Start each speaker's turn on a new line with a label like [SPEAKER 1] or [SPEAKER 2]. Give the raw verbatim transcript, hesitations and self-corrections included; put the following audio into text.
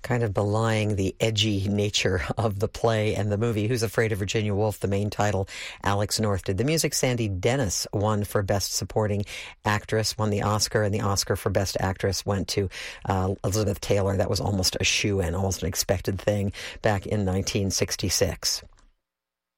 [SPEAKER 1] kind of belying the edgy nature of the play and the movie. Who's Afraid of Virginia Woolf, the main title, Alex North did the music. Sandy Dennis won for Best Supporting Actress, won the Oscar, and the Oscar for Best Actress went to uh, Elizabeth Taylor. That was almost a shoo-in, almost an expected thing back in nineteen sixty-six.